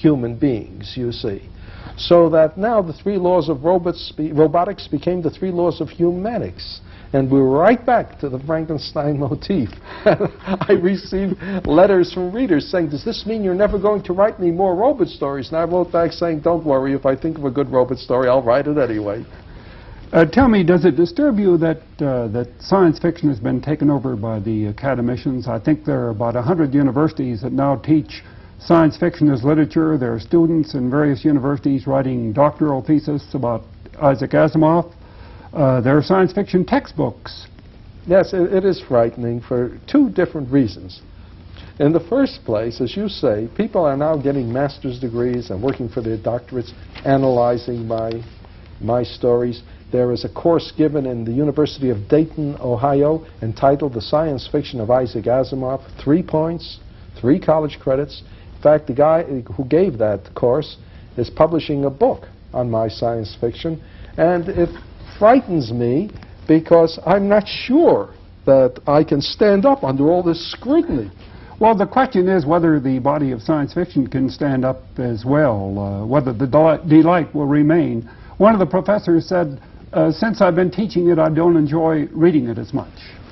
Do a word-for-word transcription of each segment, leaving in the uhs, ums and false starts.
human beings, you see. So that now the three laws of robots be, robotics became the three laws of humanics. And we're right back to the Frankenstein motif. I received letters from readers saying, does this mean you're never going to write any more robot stories? And I wrote back saying, don't worry, if I think of a good robot story, I'll write it anyway. Uh, tell me, does it disturb you that, uh, that science fiction has been taken over by the academicians? I think there are about one hundred universities that now teach science fiction as literature. There are students in various universities writing doctoral theses about Isaac Asimov. Uh, there are science fiction textbooks. Yes, it, it is frightening for two different reasons. In the first place, as you say, people are now getting master's degrees and working for their doctorates, analyzing my, my stories. There is a course given in the University of Dayton, Ohio, entitled The Science Fiction of Isaac Asimov. Three points, three college credits. In fact, the guy who gave that course is publishing a book on my science fiction, and it frightens me because I'm not sure that I can stand up under all this scrutiny. Well, the question is whether the body of science fiction can stand up as well, uh, whether the del delight will remain. One of the professors said, uh, since I've been teaching it, I don't enjoy reading it as much.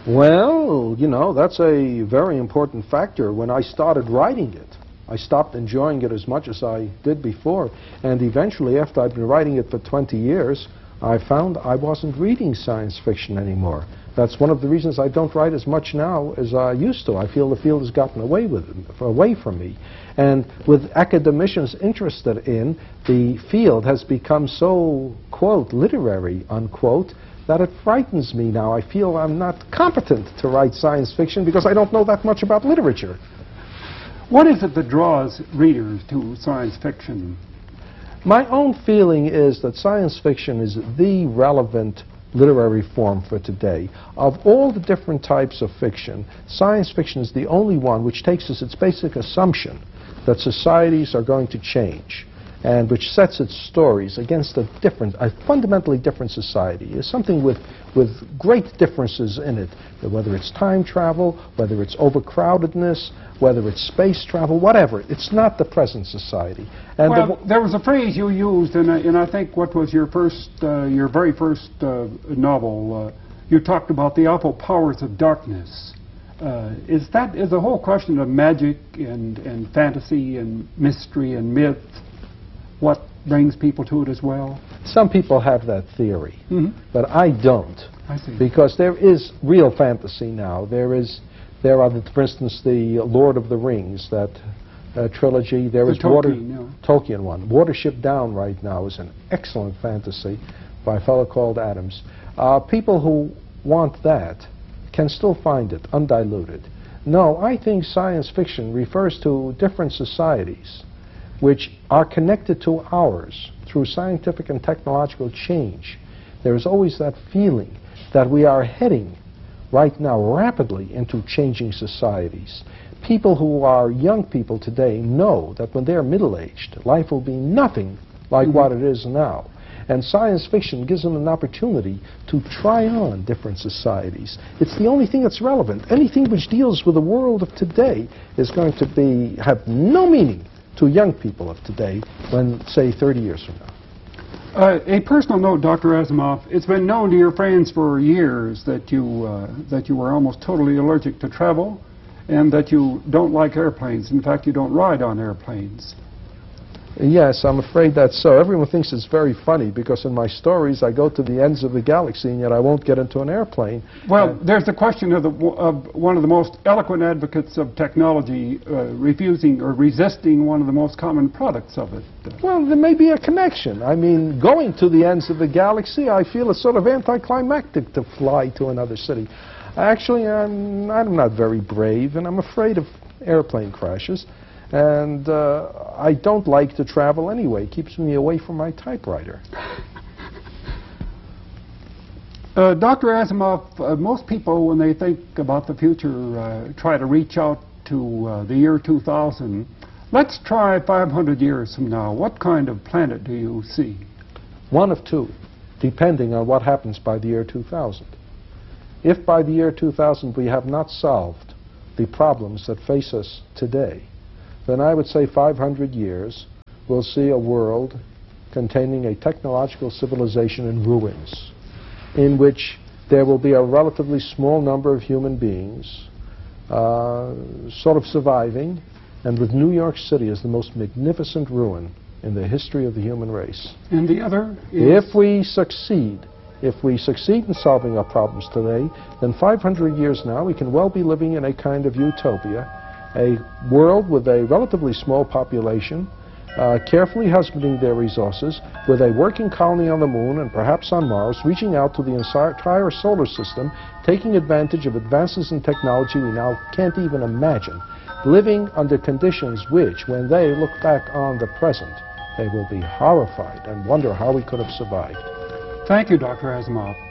Well, you know, that's a very important factor. When I started writing it, I stopped enjoying it as much as I did before. And eventually, after I've been writing it for twenty years, I found I wasn't reading science fiction anymore. That's one of the reasons I don't write as much now as I used to. I feel the field has gotten away with it, away from me. And with academicians interested in, the field has become so, quote, literary, unquote, that it frightens me now. I feel I'm not competent to write science fiction because I don't know that much about literature. What is it that draws readers to science fiction? My own feeling is that science fiction is the relevant literary form for today. Of all the different types of fiction, science fiction is the only one which takes as its basic assumption that societies are going to change, and which sets its stories against a different, a fundamentally different society. It's something with, with great differences in it, whether it's time travel, whether it's overcrowdedness, whether it's space travel, whatever. It's not the present society. And well, the there was a phrase you used in, a, in I think what was your first, uh, your very first uh, novel. Uh, you talked about the awful powers of darkness. Uh, is that is the whole question of magic and, and fantasy and mystery and myth what brings people to it as well? Some people have that theory, mm-hmm. but I don't. I see. Because there is real fantasy now. There is, there are, the, for instance, the Lord of the Rings, that uh, trilogy. There the is Tolkien, Water, yeah. Tolkien one. Watership Down right now is an excellent fantasy by a fellow called Adams. Uh, people who want that can still find it undiluted. No, I think science fiction refers to different societies which are connected to ours through scientific and technological change. There is always that feeling that we are heading right now rapidly into changing societies. People who are young people today know that when they're middle-aged, life will be nothing like mm-hmm. what it is now. And science fiction gives them an opportunity to try on different societies. It's the only thing that's relevant. Anything which deals with the world of today is going to be, have no meaning to young people of today when, say, thirty years from now. Uh, a personal note, Doctor Asimov, it's been known to your friends for years that you, uh, that you were almost totally allergic to travel and that you don't like airplanes. In fact, you don't ride on airplanes. Yes, I'm afraid that's so. Everyone thinks it's very funny because in my stories I go to the ends of the galaxy and yet I won't get into an airplane. Well, uh, there's the question of, the, of one of the most eloquent advocates of technology uh, refusing or resisting one of the most common products of it. Well, there may be a connection. I mean, going to the ends of the galaxy, I feel it's sort of anticlimactic to fly to another city. Actually, I'm, I'm not very brave and I'm afraid of airplane crashes. And uh, I don't like to travel anyway. It keeps me away from my typewriter. Uh, Doctor Asimov, uh, most people, when they think about the future, uh, try to reach out to uh, the year two thousand. Let's try five hundred years from now. What kind of planet do you see? One of two, depending on what happens by the year two thousand. If by the year two thousand we have not solved the problems that face us today, then I would say five hundred years we'll see a world containing a technological civilization in ruins, in which there will be a relatively small number of human beings uh, sort of surviving, and with New York City as the most magnificent ruin in the history of the human race. And the other is? If we succeed, if we succeed in solving our problems today, then five hundred years now we can well be living in a kind of utopia, a world with a relatively small population, uh, carefully husbanding their resources, with a working colony on the moon and perhaps on Mars, reaching out to the entire solar system, taking advantage of advances in technology we now can't even imagine, living under conditions which, when they look back on the present, they will be horrified and wonder how we could have survived. Thank you, Doctor Asimov.